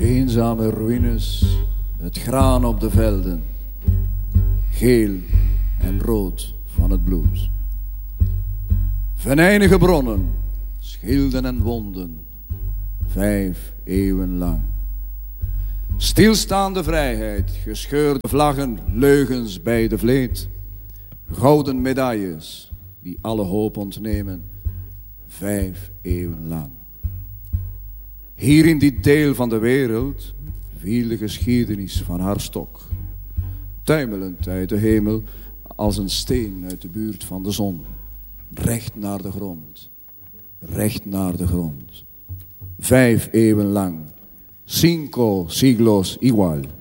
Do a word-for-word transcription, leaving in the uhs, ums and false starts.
Eenzame ruïnes, het graan op de velden, geel en rood van het bloed. Venijnige bronnen, schilden en wonden, vijf eeuwen lang. Stilstaande vrijheid, gescheurde vlaggen, leugens bij de vleet. Gouden medailles, die alle hoop ontnemen, vijf eeuwen lang. Hier in dit deel van de wereld viel de geschiedenis van haar stok, tuimelend uit de hemel als een steen uit de buurt van de zon. Recht naar de grond, recht naar de grond. Vijf eeuwen lang, cinco siglos igual.